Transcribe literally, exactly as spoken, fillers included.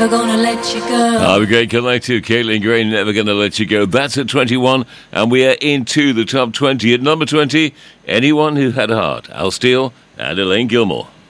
never gonna let you go. I'm a great collective, Caitlin Gray, Never Gonna Let You Go. That's at twenty-one, and we are into the top twenty. At number twenty, Anyone Who Had a Heart, Al Steele and Elaine Gilmore.